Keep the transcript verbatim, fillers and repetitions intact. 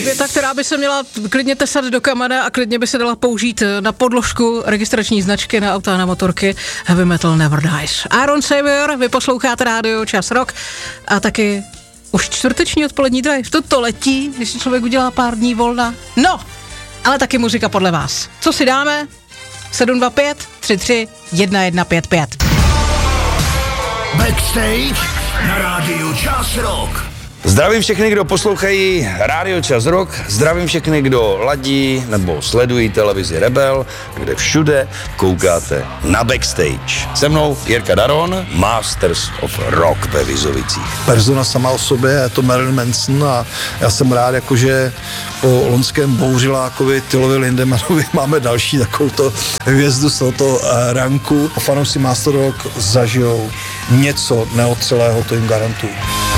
Věta, která by se měla klidně tesat do kamene a klidně by se dala použít na podložku registrační značky na auta, na motorky. Heavy metal never dies. Iron Savior, vy posloucháte rádio Čas Rock a taky už čtvrteční odpolední drive. To letí, když si člověk udělá pár dní volna. No, ale taky muzika podle vás. Co si dáme? sedm dva pět tři tři jedna jedna pět pět. Backstage na rádiu Čas Rock. Zdravím všechny, kdo poslouchají rádio Čas Rock, zdravím všechny, kdo ladí nebo sledují televizi Rebel, kde všude koukáte na Backstage. Se mnou Jirka Daron, Masters of Rock ve Vizovicích. Persona sama o sobě, je to Marilyn Manson a já jsem rád, jakože po loňském bouřilákovi Tylovi Lindemanovi máme další takovouto hvězdu z tohoto ranku. Fanoušci Master Rock zažijou něco neotřelého, to jim garantuju.